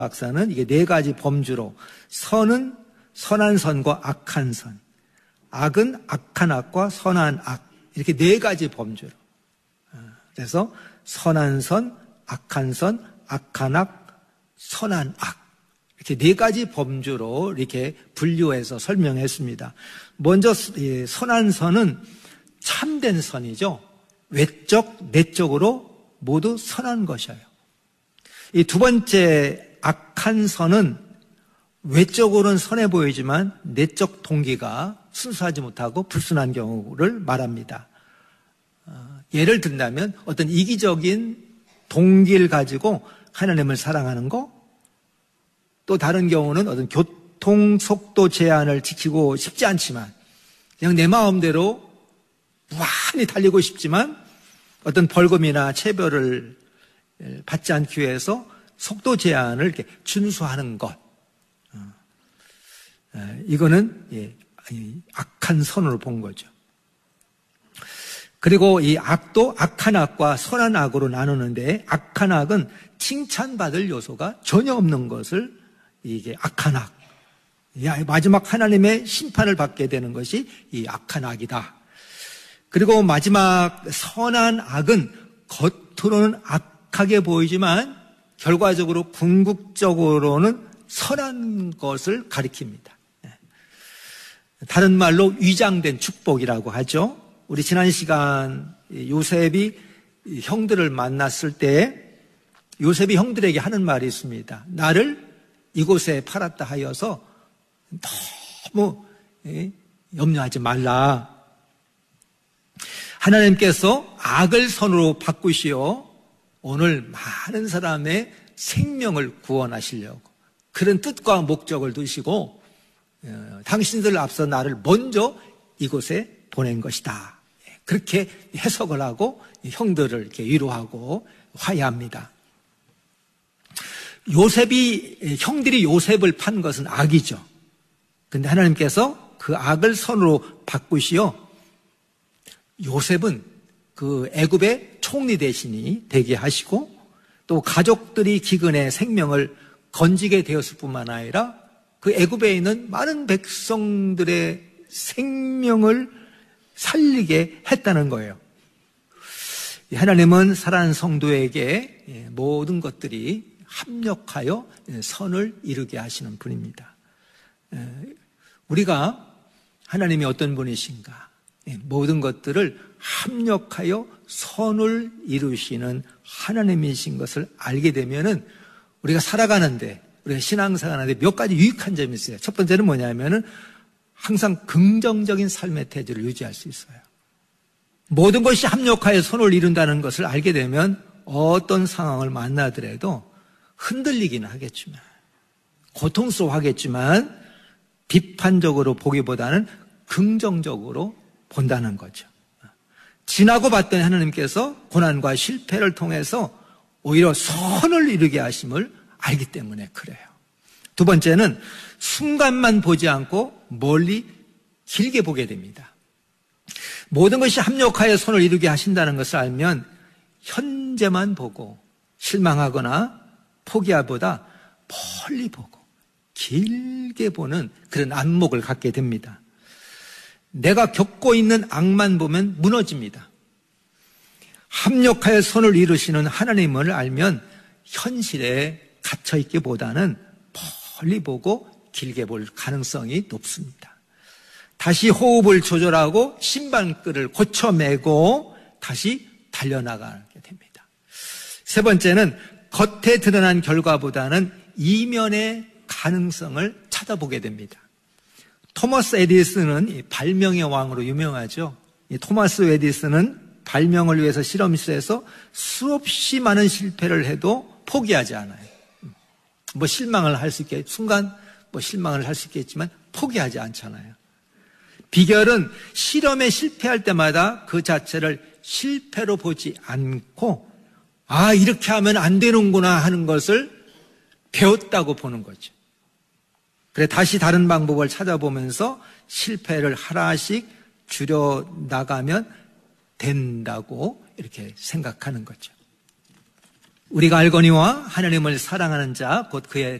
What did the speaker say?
박사는 이게 네 가지 범주로, 선은 선한 선과 악한 선, 악은 악한 악과 선한 악, 이렇게 네 가지 범주로. 그래서 선한 선, 악한 선, 악한 악, 선한 악, 이렇게 네 가지 범주로 이렇게 분류해서 설명했습니다. 먼저 선한 선은 참된 선이죠. 외적, 내적으로 모두 선한 것이에요. 이 두 번째 악한 선은 외적으로는 선해 보이지만 내적 동기가 순수하지 못하고 불순한 경우를 말합니다. 예를 든다면 어떤 이기적인 동기를 가지고 하나님을 사랑하는 거, 또 다른 경우는 어떤 교통 속도 제한을 지키고 싶지 않지만 그냥 내 마음대로 무한히 달리고 싶지만 어떤 벌금이나 체벌을 받지 않기 위해서 속도 제한을 이렇게 준수하는 것, 이거는 악한 선으로 본 거죠. 그리고 이 악도 악한 악과 선한 악으로 나누는데, 악한 악은 칭찬받을 요소가 전혀 없는 것을 이게 악한 악, 마지막 하나님의 심판을 받게 되는 것이 이 악한 악이다. 그리고 마지막 선한 악은 겉으로는 악하게 보이지만 결과적으로 궁극적으로는 선한 것을 가리킵니다. 다른 말로 위장된 축복이라고 하죠. 우리 지난 시간 요셉이 형들을 만났을 때 요셉이 형들에게 하는 말이 있습니다. 나를 이곳에 팔았다 하여서 너무 염려하지 말라. 하나님께서 악을 선으로 바꾸시어 오늘 많은 사람의 생명을 구원하시려고 그런 뜻과 목적을 두시고 당신들 앞서 나를 먼저 이곳에 보낸 것이다. 그렇게 해석을 하고 형들을 이렇게 위로하고 화해합니다. 형들이 요셉을 판 것은 악이죠. 그런데 하나님께서 그 악을 선으로 바꾸시어 요셉은 그 애굽의 총리 대신이 되게 하시고 또 가족들이 기근에 생명을 건지게 되었을 뿐만 아니라 그 애굽에 있는 많은 백성들의 생명을 살리게 했다는 거예요. 하나님은 사랑하는 성도에게 모든 것들이 합력하여 선을 이루게 하시는 분입니다. 우리가 하나님이 어떤 분이신가, 모든 것들을 합력하여 선을 이루시는 하나님이신 것을 알게 되면은 우리가 살아가는데, 우리가 신앙생활하는데 몇 가지 유익한 점이 있어요. 첫 번째는 뭐냐면은 항상 긍정적인 삶의 태도를 유지할 수 있어요. 모든 것이 합력하여 선을 이룬다는 것을 알게 되면 어떤 상황을 만나더라도 흔들리기는 하겠지만, 고통스러워하겠지만 비판적으로 보기보다는 긍정적으로 본다는 거죠. 지나고 봤더니 하나님께서 고난과 실패를 통해서 오히려 선을 이루게 하심을 알기 때문에 그래요. 두 번째는 순간만 보지 않고 멀리 길게 보게 됩니다. 모든 것이 합력하여 선을 이루게 하신다는 것을 알면 현재만 보고 실망하거나 포기하보다 멀리 보고 길게 보는 그런 안목을 갖게 됩니다. 내가 겪고 있는 악만 보면 무너집니다. 합력하여 선을 이루시는 하나님을 알면 현실에 갇혀있기보다는 멀리 보고 길게 볼 가능성이 높습니다. 다시 호흡을 조절하고 신발끈을 고쳐매고 다시 달려나가게 됩니다. 세 번째는 겉에 드러난 결과보다는 이면의 가능성을 찾아보게 됩니다. 토마스 에디슨은 발명의 왕으로 유명하죠. 토마스 에디슨은 발명을 위해서 실험실에서 수없이 많은 실패를 해도 포기하지 않아요. 실망을 할 수 있겠, 순간 실망을 할 수 있겠지만 포기하지 않잖아요. 비결은 실험에 실패할 때마다 그 자체를 실패로 보지 않고 이렇게 하면 안 되는구나 하는 것을 배웠다고 보는 거죠. 그래 다시 다른 방법을 찾아보면서 실패를 하나씩 줄여나가면 된다고 이렇게 생각하는 거죠. 우리가 알거니와 하나님을 사랑하는 자, 곧 그의